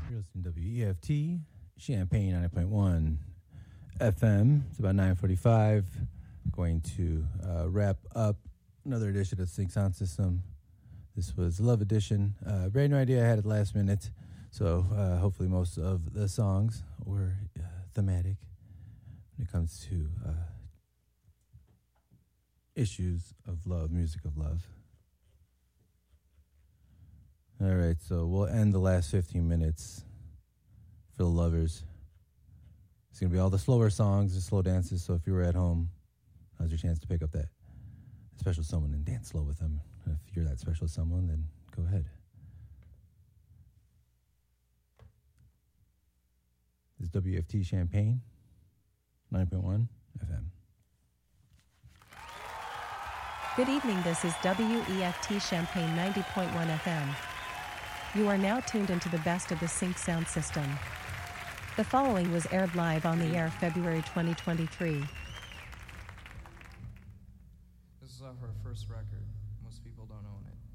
You're listening to WEFT, Champaign 90.1 FM. It's about 9:45. Going to wrap up another edition of the Sync Sound System. This was Love Edition. Brand new idea. I had it last minute. So hopefully most of the songs were thematic when it comes to issues of love, music of love. All right, so we'll end the last 15 minutes for the lovers. It's going to be all the slower songs, the slow dances, so if you were at home, now's your chance to pick up that special someone and dance slow with them. If you're that special someone, then go ahead. This is WFT Champaign, 9.1 FM. Good evening, this is WEFT Champaign 90.1 FM. You are now tuned into the best of the Sync Sound System. The following was aired live on the air February 2023. This is off our first record. Most people don't own it.